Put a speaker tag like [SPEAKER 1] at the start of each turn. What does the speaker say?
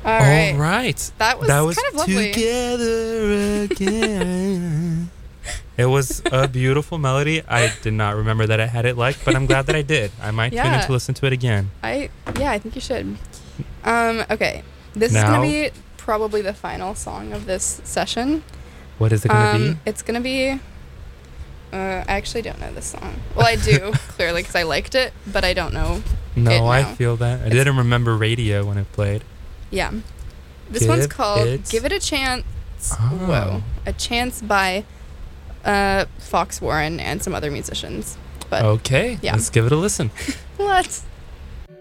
[SPEAKER 1] All right.
[SPEAKER 2] All right.
[SPEAKER 1] That was kind of lovely.
[SPEAKER 2] Together again. It was a beautiful melody. I did not remember that I had it but I'm glad that I did. I might tune in to listen to it again.
[SPEAKER 1] I think you should. Okay. This is going to be probably the final song of this session.
[SPEAKER 2] What is it going to be?
[SPEAKER 1] It's going to be... I actually don't know this song. Well, I do, clearly, because I liked it, but I don't know
[SPEAKER 2] I feel that. I didn't remember radio when it played.
[SPEAKER 1] Yeah. This one's called Give It a Chance.
[SPEAKER 2] Oh.
[SPEAKER 1] Whoa. A Chance by Fox Warren and some other musicians. But
[SPEAKER 2] okay.
[SPEAKER 1] Yeah.
[SPEAKER 2] Let's give it a listen.
[SPEAKER 1] Let's.